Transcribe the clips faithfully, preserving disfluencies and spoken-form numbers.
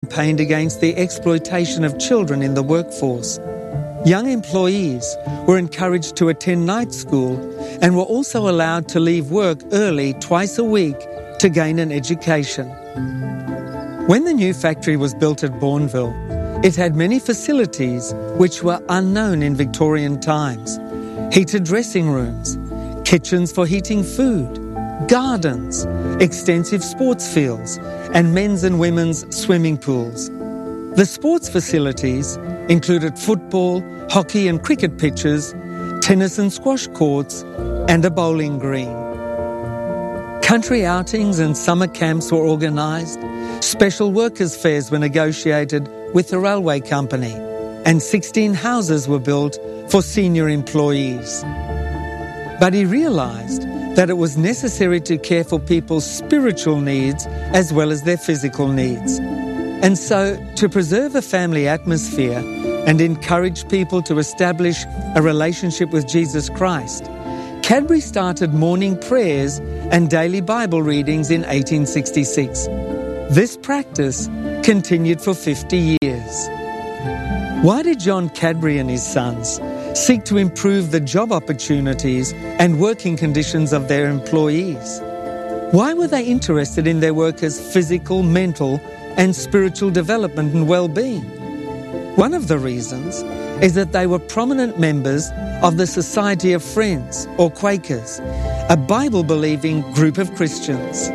campaigned against the exploitation of children in the workforce. Young employees were encouraged to attend night school and were also allowed to leave work early twice a week to gain an education. When the new factory was built at Bournville, it had many facilities which were unknown in Victorian times. Heated dressing rooms, kitchens for heating food, gardens, extensive sports fields, and men's and women's swimming pools. The sports facilities included football, hockey and cricket pitches, tennis and squash courts, and a bowling green. Country outings and summer camps were organised, special workers' fairs were negotiated with the railway company, and sixteen houses were built for senior employees. But he realised that it was necessary to care for people's spiritual needs as well as their physical needs. And so, to preserve a family atmosphere and encourage people to establish a relationship with Jesus Christ, Cadbury started morning prayers and daily Bible readings in eighteen sixty-six. This practice continued for fifty years. Why did John Cadbury and his sons seek to improve the job opportunities and working conditions of their employees? Why were they interested in their workers' physical, mental, and spiritual development and well-being? One of the reasons is that they were prominent members of the Society of Friends, or Quakers, a Bible-believing group of Christians.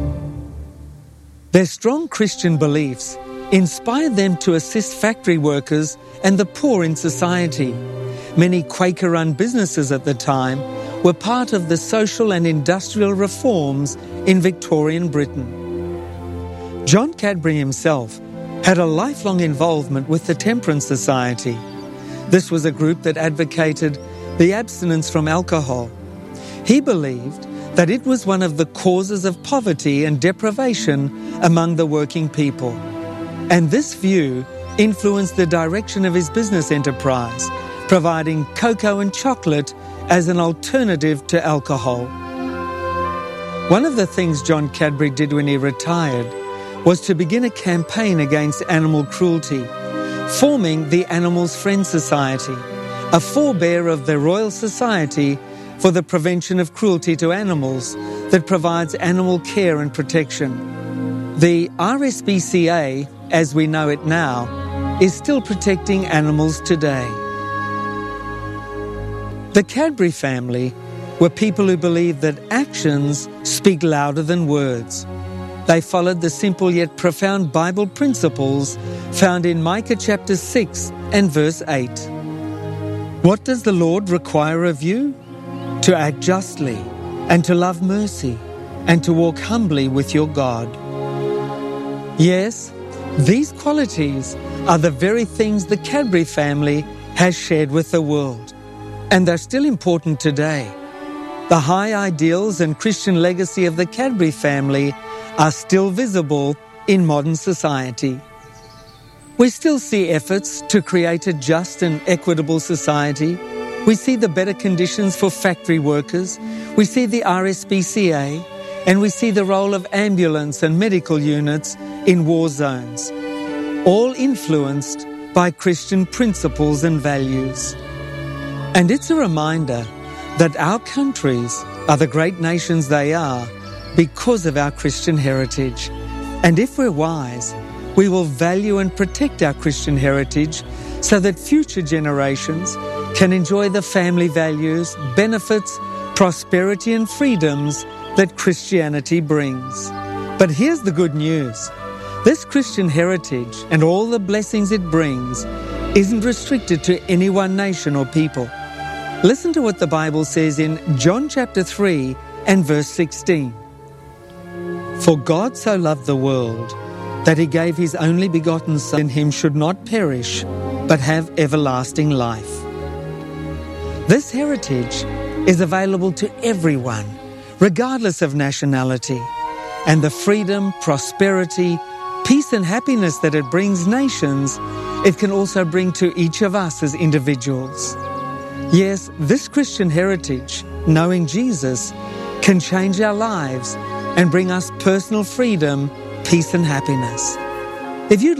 Their strong Christian beliefs inspired them to assist factory workers and the poor in society. Many Quaker-run businesses at the time were part of the social and industrial reforms in Victorian Britain. John Cadbury himself had a lifelong involvement with the Temperance Society. This was a group that advocated the abstinence from alcohol. He believed that it was one of the causes of poverty and deprivation among the working people. And this view influenced the direction of his business enterprise, providing cocoa and chocolate as an alternative to alcohol. One of the things John Cadbury did when he retired was to begin a campaign against animal cruelty, forming the Animals Friends Society, a forebear of the Royal Society for the Prevention of Cruelty to Animals that provides animal care and protection. The R S P C A, as we know it now, is still protecting animals today. The Cadbury family were people who believed that actions speak louder than words. They followed the simple yet profound Bible principles found in Micah chapter six and verse eight. What does the Lord require of you? To act justly, and to love mercy, and to walk humbly with your God. Yes, these qualities are the very things the Cadbury family has shared with the world, and they're still important today. The high ideals and Christian legacy of the Cadbury family are still visible in modern society. We still see efforts to create a just and equitable society. We see the better conditions for factory workers. We see the R S P C A, and we see the role of ambulance and medical units in war zones, all influenced by Christian principles and values. And it's a reminder that our countries are the great nations they are because of our Christian heritage. And if we're wise, we will value and protect our Christian heritage so that future generations can enjoy the family values, benefits, prosperity and freedoms that Christianity brings. But here's the good news. This Christian heritage and all the blessings it brings isn't restricted to any one nation or people. Listen to what the Bible says in John chapter three and verse sixteen. For God so loved the world that he gave his only begotten Son, and him should not perish, but have everlasting life. This heritage is available to everyone, regardless of nationality, and the freedom, prosperity, peace and happiness that it brings nations, it can also bring to each of us as individuals. Yes, this Christian heritage, knowing Jesus, can change our lives and bring us personal freedom, peace and happiness. If you'd